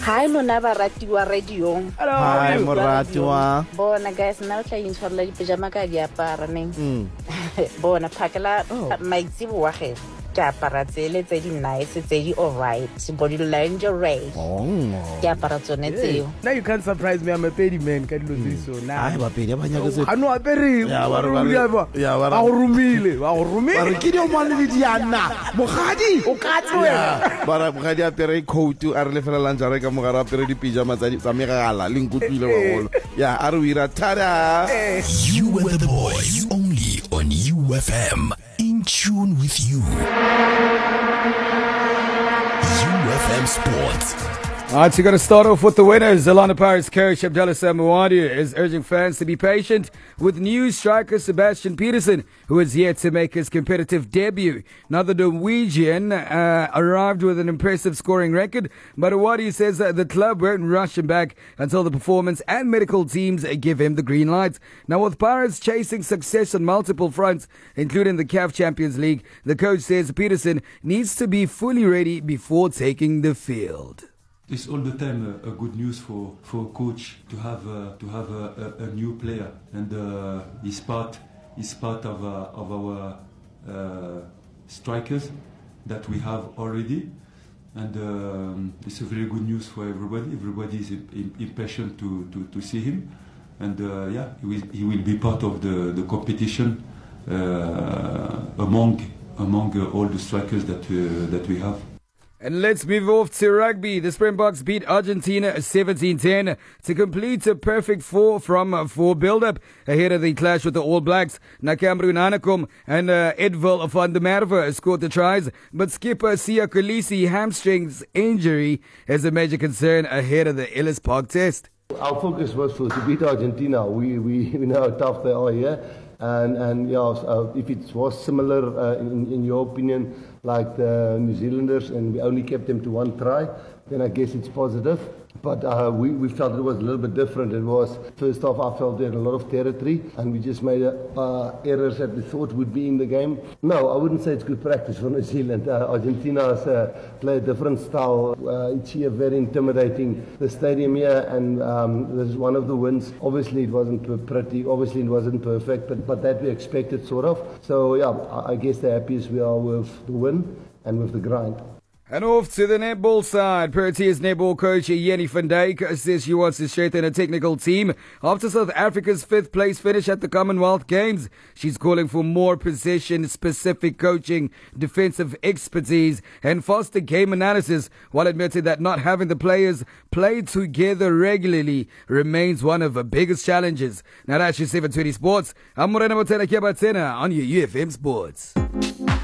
Hi, lona baratiwa radio. Hi, moratiwa. Bona guys, now tla intshwarela dipejama ka di apara neng. Bona phakela maitsibo wa ge. Ke apara tsele tse di nice, tse di alright. Body lingerie. Ke apara tsone tseo. Now you can't surprise me, I'm a petty man. Ka dilo tse so na. Ai ba pedi ba nyaka se. Ano apere. Ya ba ba go rumile. Ba re ke di o mane le diana. Mogadi O ka tloela. ba ra mogadi apere coat a re le fela lanjare ka mogara apere di pijama tsa megala le nkutlwile ba golo. Ya a re ira tada. You were the boys only on UFM. In tune with you. UFM Sports. All right, so we're going to start off with the winners. Orlando Pirates coach Abdullah Samawadi is urging fans to be patient with new striker Sebastian Peterson, who is yet to make his competitive debut. Now, the Norwegian arrived with an impressive scoring record, but Awadi says that the club won't rush him back until the performance and medical teams give him the green light. Now, with Pirates chasing success on multiple fronts, including the CAF Champions League, the coach says Peterson needs to be fully ready before taking the field. It's all the time a good news for a coach to have a new player, and he's part of our strikers that we have already, and it's a very good news for everybody. Everybody is impatient to see him, and he will be part of the competition among all the strikers that we have. And let's move off to rugby. The Springboks beat Argentina 17-10 to complete a perfect 4-from-4 build-up ahead of the clash with the All Blacks. Nakamru Nanakom and Edville van der Merwe scored the tries, but skipper Siya Kolisi hamstrings injury is a major concern ahead of the Ellis Park test. Our focus was to beat Argentina. We know how tough they are here. And if it was similar, in your opinion, like the New Zealanders, and we only kept them to one try, then I guess it's positive. But we felt it was a little bit different. It was, first off, I felt we had a lot of territory, and we just made errors that we thought would be in the game. No, I wouldn't say it's good practice for New Zealand. Argentina play a different style. It's here very intimidating. The stadium here, and this is one of the wins. Obviously, it wasn't pretty. Obviously, it wasn't perfect, but that we expected, sort of. So, yeah, I guess the happiest we are with the win and with the grind. And off to the netball side. Proteas netball coach Jenny van Dijk says she wants to strengthen a technical team after South Africa's 5th place finish at the Commonwealth Games. She's calling for more position-specific coaching, defensive expertise, and faster game analysis, while admitting that not having the players play together regularly remains one of the biggest challenges. Now that's your 720 Sports. I'm Morena Motena Kiabatena on your UFM Sports.